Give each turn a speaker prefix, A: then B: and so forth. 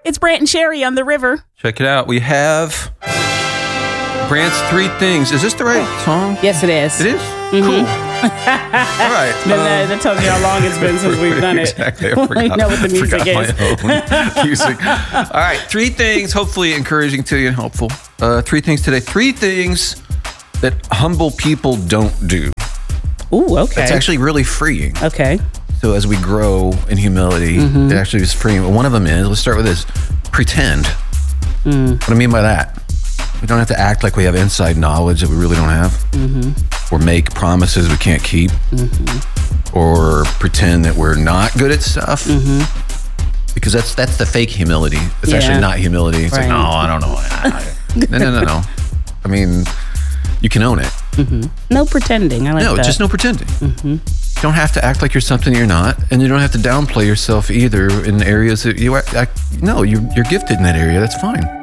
A: It's Brant and Sherry on the river.
B: Check it out. We have Brant's 3 Things. Is this the right song?
A: Yes, it is.
B: It is?
A: Mm-hmm.
B: Cool. All right.
A: That tells you how long it's been since we've done it.
B: Exactly. I forgot,
A: I know what the music is.
B: my own music. All right. 3 things, hopefully encouraging to you and helpful. 3 things today. 3 things that humble people don't do.
A: Ooh, okay.
B: It's actually really freeing.
A: Okay.
B: So as we grow in humility, it actually is freeing. One of them is, let's start with this, pretend. What do I mean by that? We don't have to act like we have inside knowledge that we really don't have. Or make promises we can't keep. Or pretend that we're not good at stuff. Because that's the fake humility. It's actually not humility. It's like, no, I don't know. No. I mean, you can own it.
A: No pretending. I like that.
B: No, just no pretending. You don't have to act like you're something you're not, and you don't have to downplay yourself either in areas that you act. No, you're gifted in that area. That's fine.